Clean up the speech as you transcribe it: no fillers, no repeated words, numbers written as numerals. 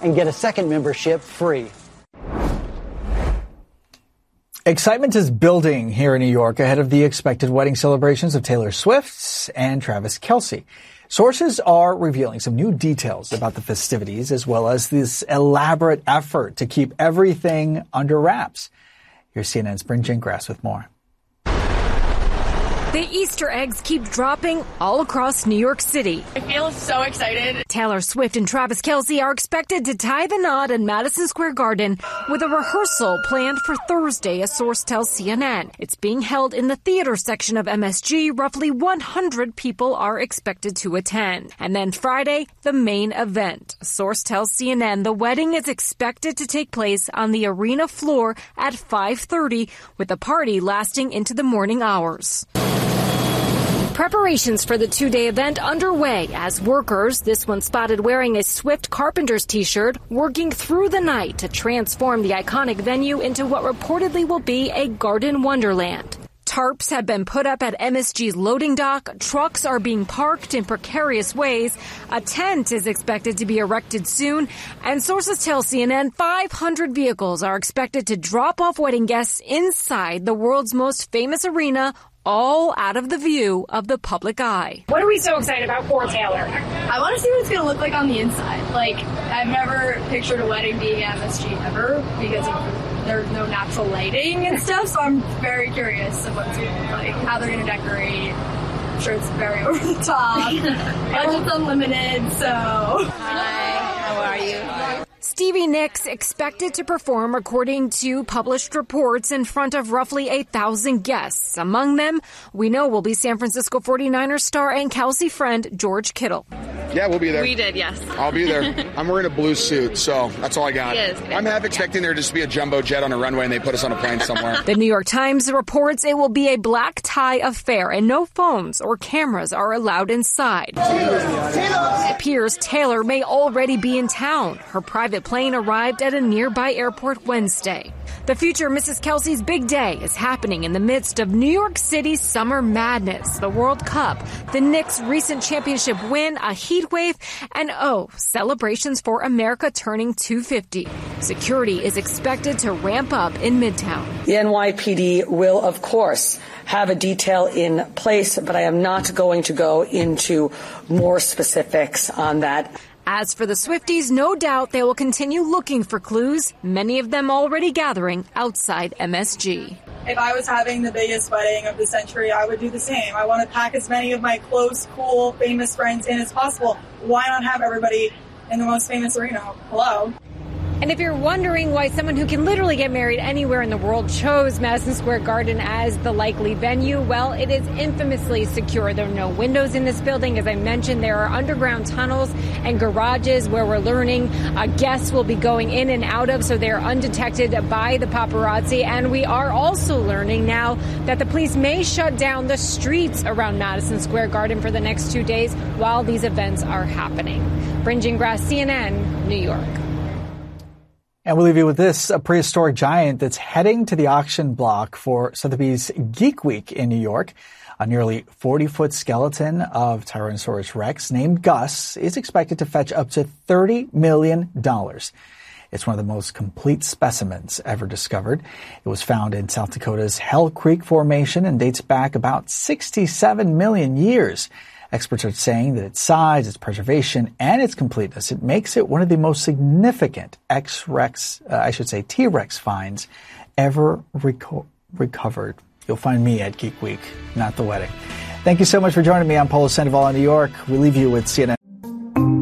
and get a second membership free. Excitement is building here in New York ahead of the expected wedding celebrations of Taylor Swift and Travis Kelce. Sources are revealing some new details about the festivities, as well as this elaborate effort to keep everything under wraps. Here's CNN's Bryn Gingras with more. The Easter eggs keep dropping all across New York City. I feel so excited. Taylor Swift and Travis Kelce are expected to tie the knot in Madison Square Garden with a rehearsal planned for Thursday, a source tells CNN. It's being held in the theater section of MSG. Roughly 100 people are expected to attend. And then Friday, the main event. A source tells CNN the wedding is expected to take place on the arena floor at 5:30, with the party lasting into the morning hours. Preparations for the two-day event underway as workers, this one spotted wearing a Swift Carpenters t-shirt, working through the night to transform the iconic venue into what reportedly will be a garden wonderland. Tarps have been put up at MSG's loading dock. Trucks are being parked in precarious ways. A tent is expected to be erected soon. And sources tell CNN 500 vehicles are expected to drop off wedding guests inside the world's most famous arena, all out of the view of the public eye. What are we so excited about for Taylor? I want to see what it's going to look like on the inside. Like, I've never pictured a wedding being at MSG ever because there's no natural lighting and stuff, so I'm very curious of what it's going to look like, how they're going to decorate. I'm sure it's very over the top. Budget's unlimited, so... Hi, how are you? Stevie Nicks expected to perform according to published reports in front of roughly 1,000 guests. Among them, we know will be San Francisco 49ers star and Kelce friend George Kittle. Yeah, we'll be there. We did, yes. I'll be there. I'm wearing a blue suit, so that's all I got. I'm half expecting there just to be a jumbo jet on a runway and they put us on a plane somewhere. The New York Times reports it will be a black tie affair and no phones or cameras are allowed inside. It appears Taylor may already be in town. Her private plane arrived at a nearby airport Wednesday. The future Mrs. Kelce's big day is happening in the midst of New York City's summer madness, the World Cup, the Knicks' recent championship win, a heat wave, and celebrations for America turning 250. Security is expected to ramp up in Midtown. The NYPD will, of course, have a detail in place, but I am not going to go into more specifics on that. As for the Swifties, no doubt they will continue looking for clues, many of them already gathering outside MSG. If I was having the biggest wedding of the century, I would do the same. I want to pack as many of my close, cool, famous friends in as possible. Why not have everybody in the most famous arena? Hello? And if you're wondering why someone who can literally get married anywhere in the world chose Madison Square Garden as the likely venue, well, it is infamously secure. There are no windows in this building. As I mentioned, there are underground tunnels and garages where we're learning guests will be going in and out of, so they're undetected by the paparazzi. And we are also learning now that the police may shut down the streets around Madison Square Garden for the next 2 days while these events are happening. Bryn Gingras, CNN, New York. And we'll leave you with this, a prehistoric giant that's heading to the auction block for Sotheby's Geek Week in New York. A nearly 40-foot skeleton of Tyrannosaurus Rex named Gus is expected to fetch up to $30 million. It's one of the most complete specimens ever discovered. It was found in South Dakota's Hell Creek Formation and dates back about 67 million years. Experts are saying that its size, its preservation, and its completeness, it makes it one of the most significant T-Rex finds ever recovered. You'll find me at Geek Week, not the wedding. Thank you so much for joining me. I'm Paulo Sandoval in New York. We leave you with CNN.